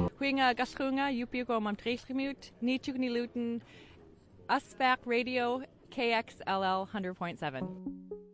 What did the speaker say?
Huing Gashunga, Yupiugo Mam Tresrimut, Nichug Niluten, Usback Radio, KXLL 100.7.